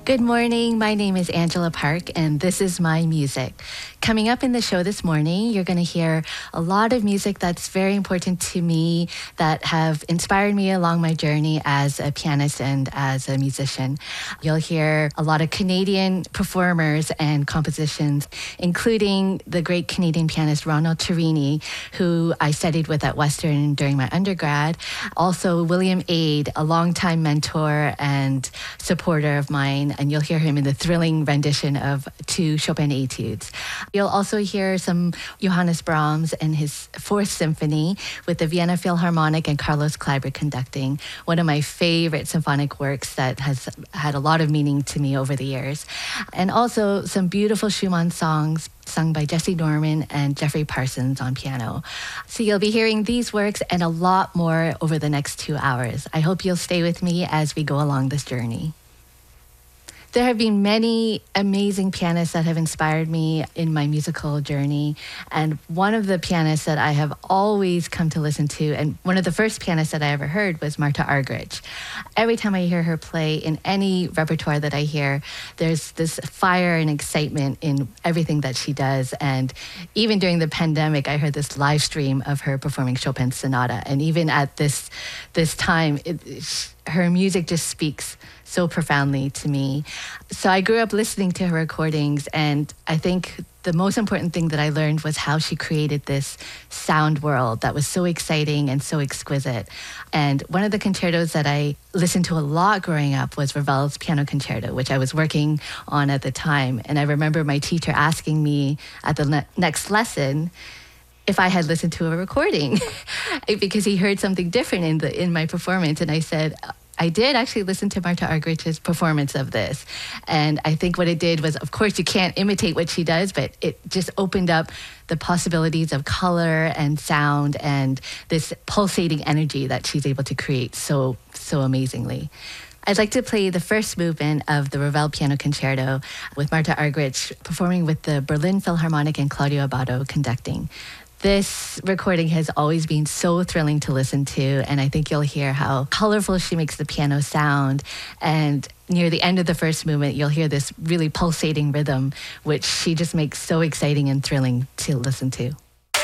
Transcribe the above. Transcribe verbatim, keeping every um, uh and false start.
Good morning. My name is Angela Park, and this is my music. Coming up in the show this morning, you're going to hear a lot of music that's very important to me, that have inspired me along my journey as a pianist and as a musician. You'll hear a lot of Canadian performers and compositions, including the great Canadian pianist Ronald Turini, who I studied with at Western during my undergrad. Also, William Aid, a longtime mentor and supporter of mine, and you'll hear him in the thrilling rendition of two Chopin etudes. You'll also hear some Johannes Brahms and his Fourth Symphony with the Vienna Philharmonic and Carlos Kleiber conducting, one of my favorite symphonic works that has had a lot of meaning to me over the years. And also some beautiful Schumann songs sung by Jesse Norman and Jeffrey Parsons on piano. So you'll be hearing these works and a lot more over the next two hours. I hope you'll stay with me as we go along this journey. There have been many amazing pianists that have inspired me in my musical journey. And one of the pianists that I have always come to listen to, and one of the first pianists that I ever heard, was Marta Argerich. Every time I hear her play in any repertoire that I hear, there's this fire and excitement in everything that she does. And even during the pandemic, I heard this live stream of her performing Chopin's Sonata. And even at this, this time, it, her music just speaks so profoundly to me. So I grew up listening to her recordings, and I think the most important thing that I learned was how she created this sound world that was so exciting and so exquisite. And one of the concertos that I listened to a lot growing up was Ravel's Piano Concerto, which I was working on at the time. And I remember my teacher asking me at the ne- next lesson if I had listened to a recording because he heard something different in the in my performance. And I said, I did actually listen to Marta Argerich's performance of this. And I think what it did was, of course, you can't imitate what she does, but it just opened up the possibilities of color and sound and this pulsating energy that she's able to create so, so amazingly. I'd like to play the first movement of the Ravel Piano Concerto with Marta Argerich performing with the Berlin Philharmonic and Claudio Abbado conducting. This recording has always been so thrilling to listen to, and I think you'll hear how colorful she makes the piano sound. And near the end of the first movement, you'll hear this really pulsating rhythm, which she just makes so exciting and thrilling to listen to.